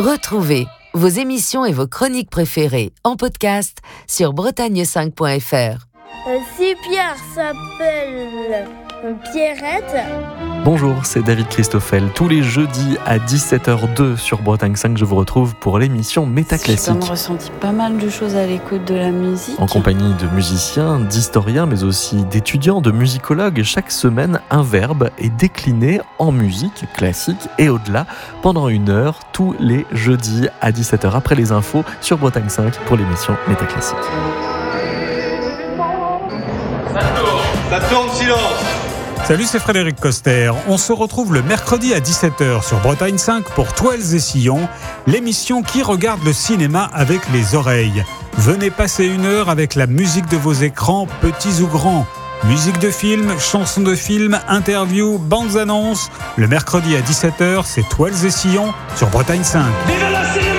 Retrouvez vos émissions et vos chroniques préférées en podcast sur bretagne5.fr. Si Pierre s'appelle Pierrette... Bonjour, c'est David Christoffel. Tous les jeudis à 17h02 sur Bretagne 5, je vous retrouve pour l'émission Métaclassique. J'ai ressenti pas mal de choses à l'écoute de la musique. En compagnie de musiciens, d'historiens, mais aussi d'étudiants, de musicologues, chaque semaine, un verbe est décliné en musique classique et au-delà pendant 1 heure, tous les jeudis à 17h après les infos sur Bretagne 5 pour l'émission Métaclassique. Ça tourne, silence. Salut, c'est Frédéric Coster. On se retrouve le mercredi à 17h sur Bretagne 5 pour Toiles et Sillons, l'émission qui regarde le cinéma avec les oreilles. Venez passer 1 heure avec la musique de vos écrans, petits ou grands. Musique de film, chansons de film, interviews, bandes annonces. Le mercredi à 17h, c'est Toiles et Sillons sur Bretagne 5. Vive le cinéma!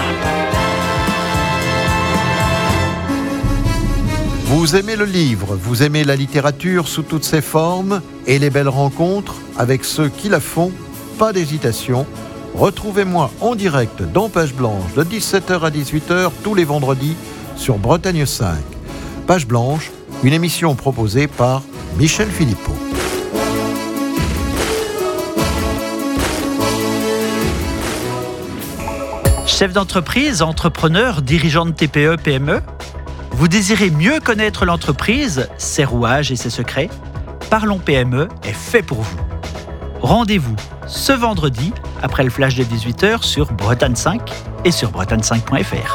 Vous aimez le livre, vous aimez la littérature sous toutes ses formes et les belles rencontres avec ceux qui la font, pas d'hésitation. Retrouvez-moi en direct dans Page Blanche de 17h à 18h tous les vendredis sur Bretagne 5. Page Blanche, une émission proposée par Michel Philippot. Chef d'entreprise, entrepreneur, dirigeant de TPE, PME, vous désirez mieux connaître l'entreprise, ses rouages et ses secrets? Parlons PME est fait pour vous. Rendez-vous ce vendredi, après le flash de 18h sur Bretagne 5 et sur bretagne5.fr.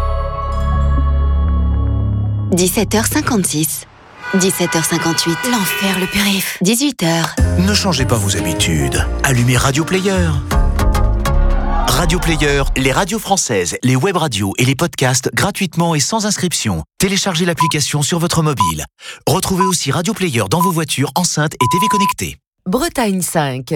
17h56, 17h58, l'enfer le périph', 18h. Ne changez pas vos habitudes, allumez Radio Player. Radio Player, les radios françaises, les web radios et les podcasts gratuitement et sans inscription. Téléchargez l'application sur votre mobile. Retrouvez aussi Radio Player dans vos voitures, enceintes et TV connectées. Bretagne 5.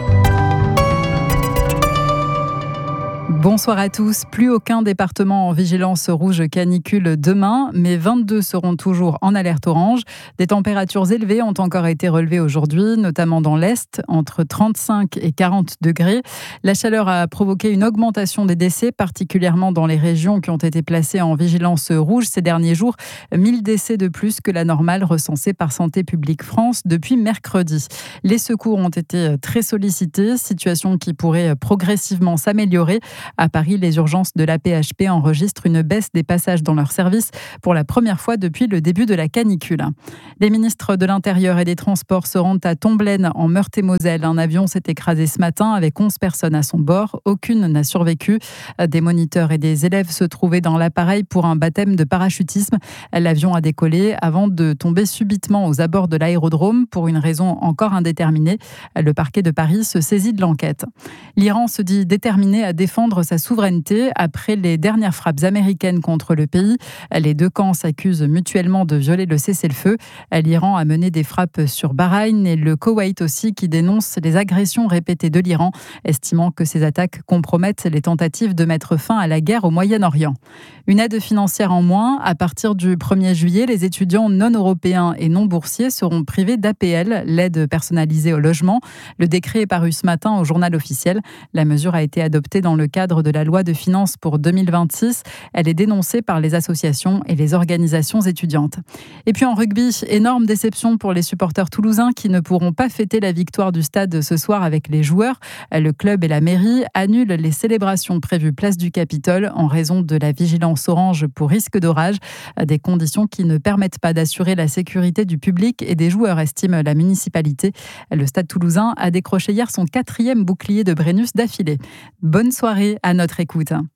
Bonsoir à tous. Plus aucun département en vigilance rouge canicule demain, mais 22 seront toujours en alerte orange. Des températures élevées ont encore été relevées aujourd'hui, notamment dans l'Est, entre 35 et 40 degrés. La chaleur a provoqué une augmentation des décès, particulièrement dans les régions qui ont été placées en vigilance rouge ces derniers jours. 1000 décès de plus que la normale recensée par Santé publique France depuis mercredi. Les secours ont été très sollicités, situation qui pourrait progressivement s'améliorer. À Paris, les urgences de l'AP-HP enregistrent une baisse des passages dans leur service pour la première fois depuis le début de la canicule. Les ministres de l'Intérieur et des Transports se rendent à Tomblaine, en Meurthe-et-Moselle. Un avion s'est écrasé ce matin avec 11 personnes à son bord. Aucune n'a survécu. Des moniteurs et des élèves se trouvaient dans l'appareil pour un baptême de parachutisme. L'avion a décollé avant de tomber subitement aux abords de l'aérodrome pour une raison encore indéterminée. Le parquet de Paris se saisit de l'enquête. L'Iran se dit déterminé à défendre sa souveraineté après les dernières frappes américaines contre le pays. Les deux camps s'accusent mutuellement de violer le cessez-le-feu. L'Iran a mené des frappes sur Bahreïn et le Koweït aussi, qui dénonce les agressions répétées de l'Iran, estimant que ces attaques compromettent les tentatives de mettre fin à la guerre au Moyen-Orient. Une aide financière en moins. À partir du 1er juillet, les étudiants non européens et non boursiers seront privés d'APL, l'aide personnalisée au logement. Le décret est paru ce matin au journal officiel. La mesure a été adoptée dans le cadre de la loi de finances pour 2026. Elle est dénoncée par les associations et les organisations étudiantes. Et puis en rugby, énorme déception pour les supporters toulousains qui ne pourront pas fêter la victoire du stade ce soir avec les joueurs. Le club et la mairie annulent les célébrations prévues place du Capitole en raison de la vigilance orange pour risque d'orage. Des conditions qui ne permettent pas d'assurer la sécurité du public et des joueurs, estime la municipalité. Le stade toulousain a décroché hier son 4e bouclier de Brennus d'affilée. Bonne soirée à notre écoute.